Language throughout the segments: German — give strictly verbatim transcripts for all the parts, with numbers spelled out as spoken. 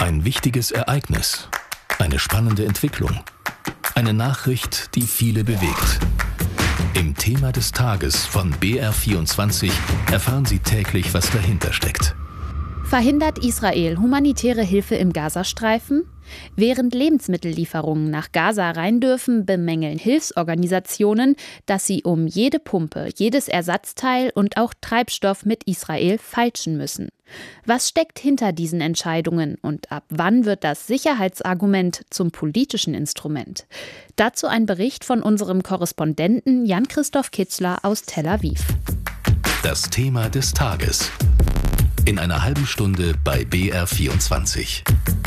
Ein wichtiges Ereignis, eine spannende Entwicklung, eine Nachricht, die viele bewegt. Im Thema des Tages von B R vierundzwanzig erfahren Sie täglich, was dahinter steckt. Verhindert Israel humanitäre Hilfe im Gazastreifen? Während Lebensmittellieferungen nach Gaza rein dürfen, bemängeln Hilfsorganisationen, dass sie um jede Pumpe, jedes Ersatzteil und auch Treibstoff mit Israel feilschen müssen. Was steckt hinter diesen Entscheidungen und ab wann wird das Sicherheitsargument zum politischen Instrument? Dazu ein Bericht von unserem Korrespondenten Jan-Christoph Kitzler aus Tel Aviv. Das Thema des Tages. In einer halben Stunde bei B R vierundzwanzig.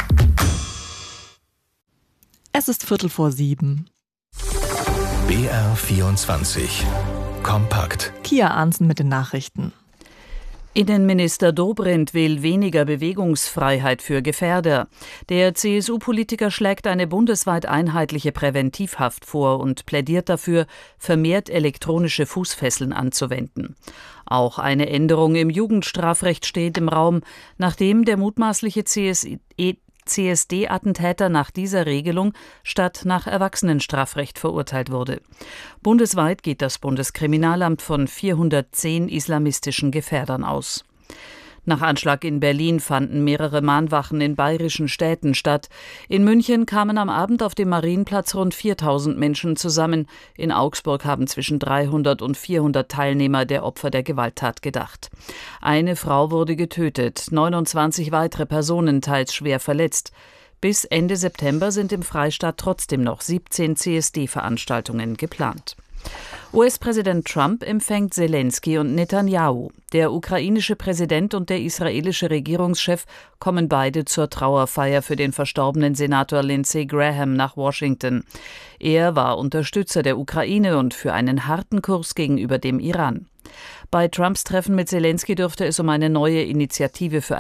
Es ist Viertel vor sieben. B R vierundzwanzig. Kompakt. Kia Arnsen mit den Nachrichten. Innenminister Dobrindt will weniger Bewegungsfreiheit für Gefährder. Der C S U-Politiker schlägt eine bundesweit einheitliche Präventivhaft vor und plädiert dafür, vermehrt elektronische Fußfesseln anzuwenden. Auch eine Änderung im Jugendstrafrecht steht im Raum, nachdem der mutmaßliche C S D-Attentäter nach dieser Regelung statt nach Erwachsenenstrafrecht verurteilt wurde. Bundesweit geht das Bundeskriminalamt von vierhundertzehn islamistischen Gefährdern aus. Nach Anschlag in Berlin fanden mehrere Mahnwachen in bayerischen Städten statt. In München kamen am Abend auf dem Marienplatz rund viertausend Menschen zusammen. In Augsburg haben zwischen dreihundert und vierhundert Teilnehmer der Opfer der Gewalttat gedacht. Eine Frau wurde getötet, neunundzwanzig weitere Personen teils schwer verletzt. Bis Ende September sind im Freistaat trotzdem noch siebzehn C S D-Veranstaltungen geplant. U S-Präsident Trump empfängt Selensky und Netanyahu. Der ukrainische Präsident und der israelische Regierungschef kommen beide zur Trauerfeier für den verstorbenen Senator Lindsey Graham nach Washington. Er war Unterstützer der Ukraine und für einen harten Kurs gegenüber dem Iran. Bei Trumps Treffen mit Selensky dürfte es um eine neue Initiative für